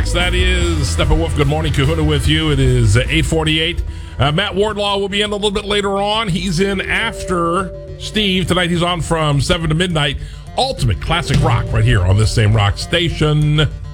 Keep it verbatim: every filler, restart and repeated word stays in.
Rocks. That is Steppenwolf. Good morning, Kahuna with you. It is eight forty-eight. Uh, Matt Wardlaw will be in a little bit later on. He's in after Steve. Tonight he's on from seven to midnight. Ultimate classic rock right here on this same rock station.